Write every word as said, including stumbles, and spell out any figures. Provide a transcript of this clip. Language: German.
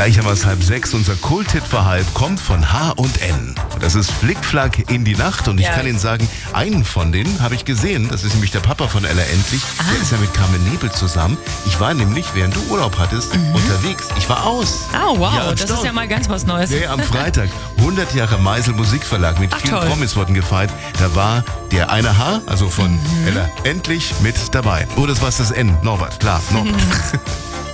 Gleich haben wir es halb sechs. Unser Kult-Hit für halb kommt von H und N. Das ist Flickflack in die Nacht. Und ich Ja. kann Ihnen sagen, einen von denen habe ich gesehen. Das ist nämlich der Papa von Ella Endlich. Ah. Der ist ja mit Carmen Nebel zusammen. Ich war nämlich, während du Urlaub hattest, Mhm. unterwegs. Ich war aus. Oh, wow, Ja, das ist ja mal ganz was Neues. Nee, am Freitag. hundert Jahre Meisel Musikverlag mit Ach, vielen toll. Promis wurden gefeiert. Da war der eine H, also von Mhm. Ella Endlich, mit dabei. Oh, das war das N. Norbert, klar. Norbert.